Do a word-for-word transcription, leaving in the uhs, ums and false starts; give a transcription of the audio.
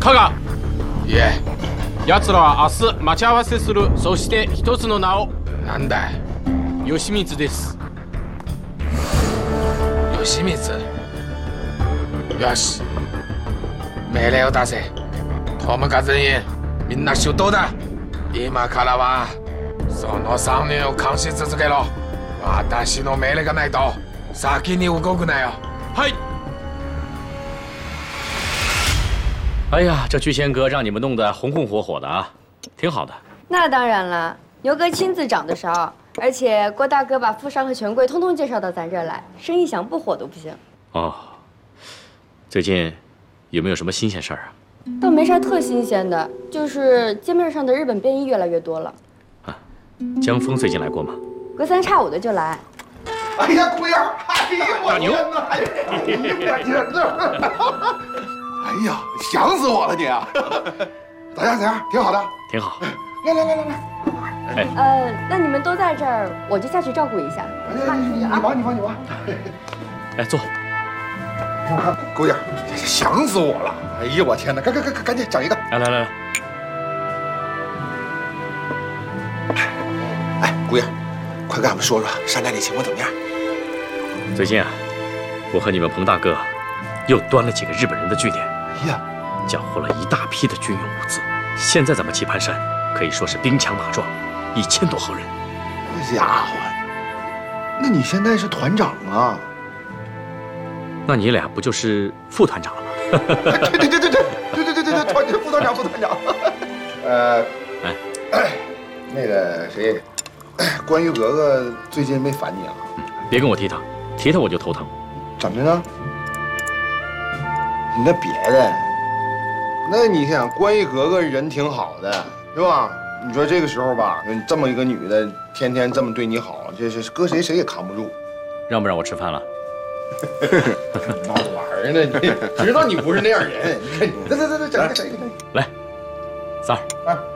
加賀。 いえ。 奴らは明日待ち合わせする。そして一つの名を。 なんだい。 義満です。 義満。よし。命令を出せ。友果全員みんな出動だ。今からはそのさんにんを監視続けろ。私の命令がないと先に動くなよ。 はい。 哎呀，这居贤阁让你们弄得红红火火的啊，挺好的。 那当然了，牛哥亲自掌的勺，而且郭大哥把富商和权贵通通介绍到咱这儿来，生意想不火都不行。 哦，最近有没有什么新鲜事儿啊？ 倒没啥特新鲜的，就是街面上的日本便衣越来越多了。 啊，江峰最近来过吗？ 隔三差五的就来。 哎呀，姑爷，哎呀，我牛天哪！哎呀，我天哪！哎呀，想死我了你啊！咋样咋样？挺好的。 挺好。 来来来来来。 哎。 呃，那你们都在这儿，我就下去照顾一下。 你你忙你忙你忙。 哎，坐。 姑爷，想死我了！哎呀，我天哪！赶赶赶赶紧整一个。 来来来来。 哎，姑爷，快跟俺们说说山寨里情况怎么样？ 最近啊，我和你们彭大哥又端了几个日本人的据点， 哎呀， 缴获了一大批的军用物资。现在咱们棋盘山可以说是兵强马壮，一千多号人。 这家伙，那你现在是团长啊？ 那你俩不就是副团长了吗？ 对对对对对对对对对对，团副团长副团长。呃，哎，那个谁，关于格格最近没烦你啊？ 别跟我提他，提他我就头疼。 怎么的呢？你那别的，那你想，关于格格人挺好的，是吧？你说这个时候吧，你这么一个女的，天天这么对你好，这是搁谁谁也扛不住。 让不让我吃饭了？ 闹着玩呢，你知道你不是那样人。你看你，来来来来，整一个整一个。 来，三儿。 啊。